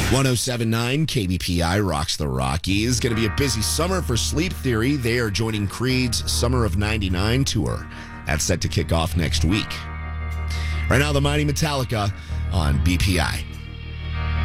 1079 KBPI rocks the Rockies. Going to be a busy summer for Sleep Theory. They are joining Creed's Summer of 99 tour. That's set to kick off next week. Right now, the mighty Metallica on BPI.